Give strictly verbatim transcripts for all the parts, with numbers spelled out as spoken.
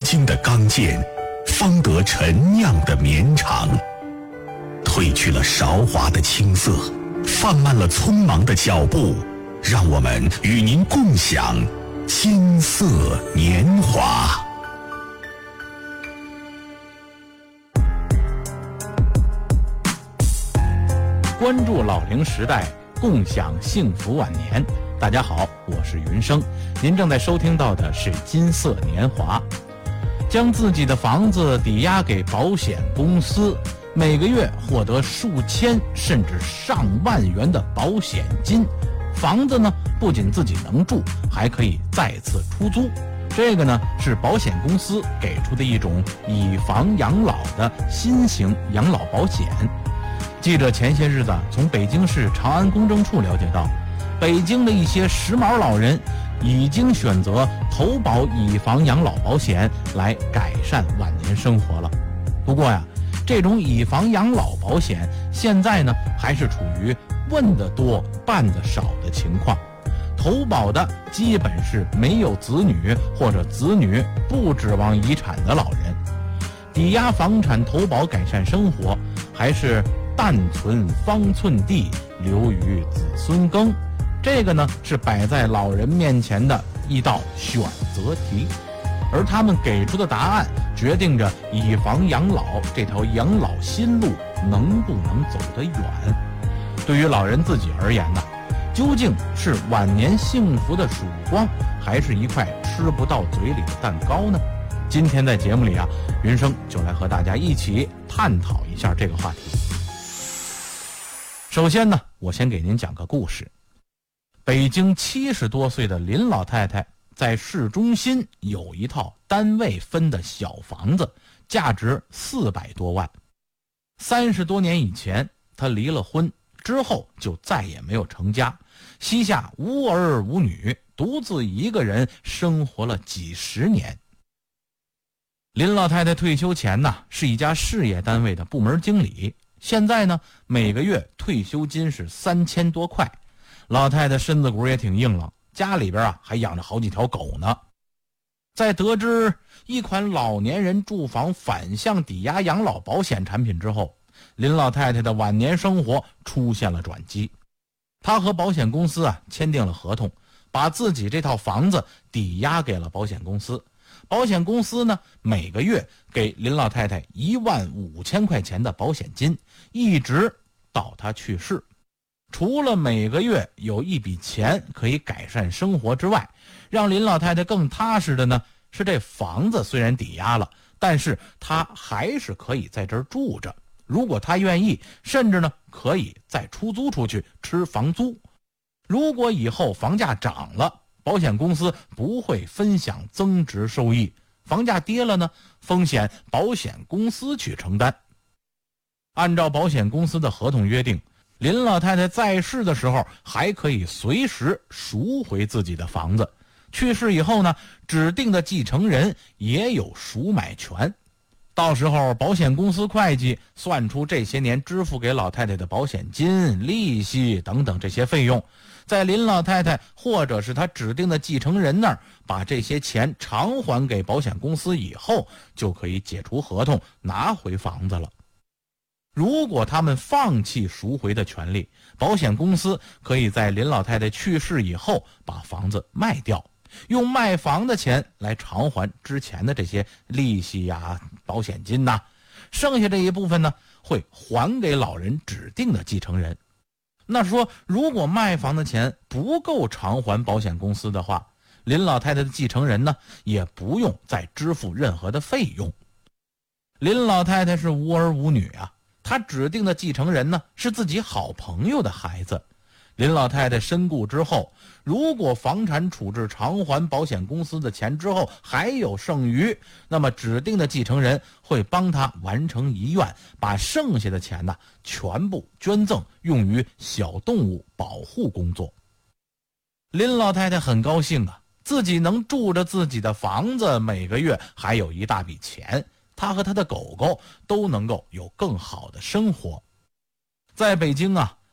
金的刚健，方得陈酿的绵长。褪去了韶华的青涩，放慢了匆忙的脚步，让我们与您共享金色年华。 关注老龄时代，共享幸福晚年。大家好，我是云生，您正在收听到的是金色年华。将自己的房子抵押给保险公司，每个月获得数千甚至上万元的保险金，房子呢不仅自己能住，还可以再次出租。这个呢是保险公司给出的一种以房养老的新型养老保险。记者前些日子从北京市长安公证处了解到，北京的一些时髦老人已经选择投保以房养老保险来改善晚年生活了。不过呀，这种以房养老保险现在呢还是处于问得多办得少的情况，投保的基本是没有子女或者子女不指望遗产的老人。抵押房产投保改善生活，还是但存方寸地，留于子孙耕，这个呢是摆在老人面前的一道选择题，而他们给出的答案决定着以房养老这条养老新路能不能走得远。对于老人自己而言呢，究竟是晚年幸福的曙光，还是一块吃不到嘴里的蛋糕呢？今天在节目里啊，云生就来和大家一起探讨一下这个话题。首先呢，我先给您讲个故事。北京七十多岁的林老太太在市中心有一套单位分的小房子，价值四百多万。三十多年以前，她离了婚之后就再也没有成家，膝下无儿无女，独自一个人生活了几十年。林老太太退休前呢，是一家事业单位的部门经理，现在呢，每个月退休金是三千多块。老太太身子骨也挺硬朗，家里边啊还养着好几条狗呢。在得知一款老年人住房反向抵押养老保险产品之后，林老太太的晚年生活出现了转机。她和保险公司啊签订了合同，把自己这套房子抵押给了保险公司。保险公司呢，每个月给林老太太一万五千块钱的保险金，一直到她去世。除了每个月有一笔钱可以改善生活之外，让林老太太更踏实的呢，是这房子虽然抵押了，但是她还是可以在这儿住着。如果她愿意，甚至呢可以再出租出去吃房租。如果以后房价涨了，保险公司不会分享增值收益，房价跌了呢，风险保险公司去承担。按照保险公司的合同约定，林老太太在世的时候还可以随时赎回自己的房子，去世以后呢，指定的继承人也有赎买权。到时候保险公司会计算出这些年支付给老太太的保险金、利息等等这些费用，在林老太太或者是她指定的继承人那儿把这些钱偿还给保险公司以后，就可以解除合同，拿回房子了。如果他们放弃赎回的权利，保险公司可以在林老太太去世以后把房子卖掉，用卖房的钱来偿还之前的这些利息呀、保险金呐，剩下这一部分呢，会还给老人指定的继承人。那说如果卖房的钱不够偿还保险公司的话，林老太太的继承人呢，也不用再支付任何的费用。林老太太是无儿无女啊，她指定的继承人呢，是自己好朋友的孩子。林老太太身故之后，如果房产处置偿还保险公司的钱之后还有剩余，那么指定的继承人会帮她完成遗愿，把剩下的钱呢全部捐赠用于小动物保护工作。林老太太很高兴啊，自己能住着自己的房子，每个月还有一大笔钱，她和她的狗狗都能够有更好的生活。在北京啊，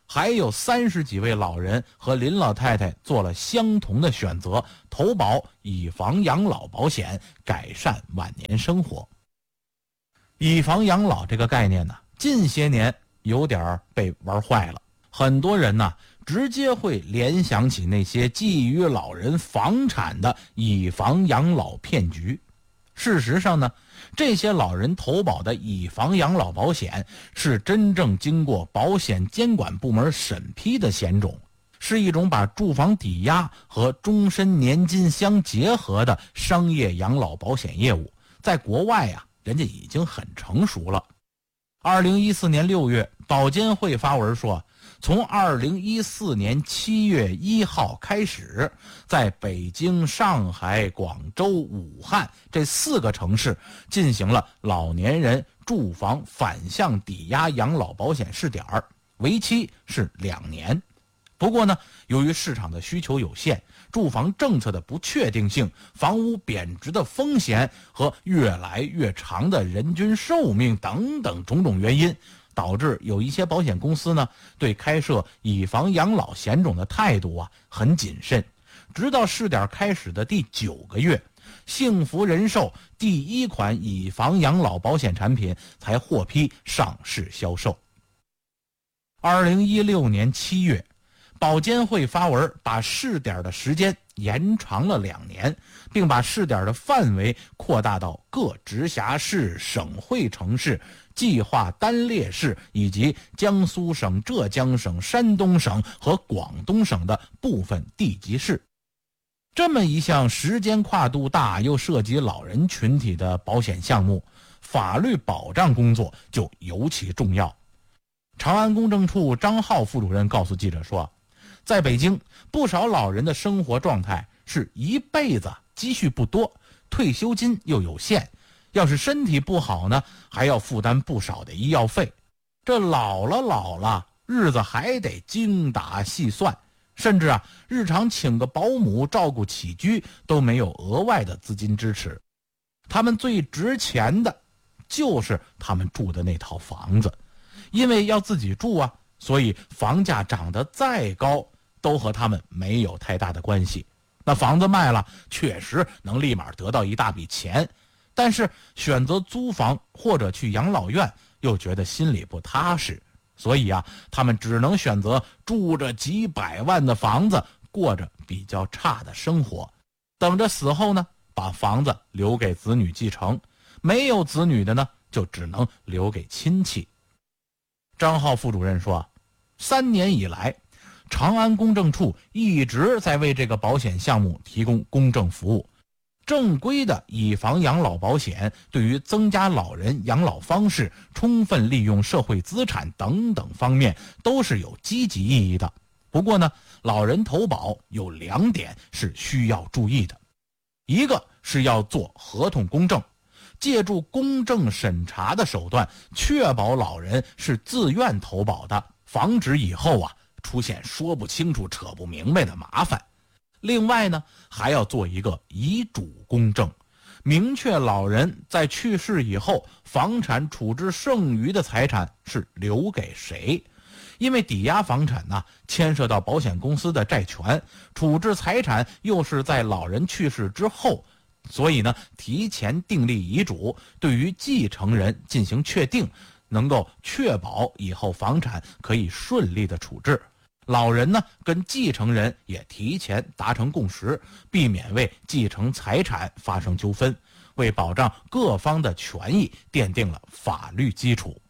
还有三十几位老人和林老太太做了相同的选择，投保以房养老保险，改善晚年生活。以房养老这个概念呢，近些年有点被玩坏了，很多人呢直接会联想起那些觊觎老人房产的以房养老骗局。事实上呢，这些老人投保的以房养老保险是真正经过保险监管部门审批的险种，是一种把住房抵押和终身年金相结合的商业养老保险业务。在国外啊，人家已经很成熟了。二零一四年六月，保监会发文说，从二零一四年七月一号开始，在北京、上海、广州、武汉这四个城市进行了老年人住房反向抵押养老保险试点，为期是两年。不过呢，由于市场的需求有限，住房政策的不确定性、房屋贬值的风险和越来越长的人均寿命等等种种原因，导致有一些保险公司呢，对开设以房养老险种的态度啊很谨慎。直到试点开始的第九个月，幸福人寿第一款以房养老保险产品才获批上市销售。二零一六年七月，保监会发文把试点的时间延长了两年，并把试点的范围扩大到各直辖市、省会城市、计划单列市以及江苏省、浙江省、山东省和广东省的部分地级市。这么一项时间跨度大又涉及老人群体的保险项目，法律保障工作就尤其重要。长安公证处张浩副主任告诉记者说，在北京，不少老人的生活状态是一辈子积蓄不多，退休金又有限，要是身体不好呢，还要负担不少的医药费。这老了老了，日子还得精打细算，甚至啊，日常请个保姆照顾起居都没有额外的资金支持。他们最值钱的就是他们住的那套房子，因为要自己住啊，所以房价涨得再高都和他们没有太大的关系。那房子卖了，确实能立马得到一大笔钱，但是选择租房或者去养老院又觉得心里不踏实，所以啊，他们只能选择住着几百万的房子，过着比较差的生活，等着死后呢，把房子留给子女继承，没有子女的呢，就只能留给亲戚。张浩副主任说，三年以来，长安公证处一直在为这个保险项目提供公证服务。正规的以房养老保险对于增加老人养老方式、充分利用社会资产等等方面都是有积极意义的。不过呢，老人投保有两点是需要注意的。一个是要做合同公证，借助公证审查的手段，确保老人是自愿投保的，防止以后啊出现说不清楚、扯不明白的麻烦。另外呢，还要做一个遗嘱公证，明确老人在去世以后，房产处置剩余的财产是留给谁。因为抵押房产呢，牵涉到保险公司的债权，处置财产又是在老人去世之后，所以呢，提前订立遗嘱，对于继承人进行确定，能够确保以后房产可以顺利的处置。老人呢，跟继承人也提前达成共识，避免为继承财产发生纠纷，为保障各方的权益奠定了法律基础。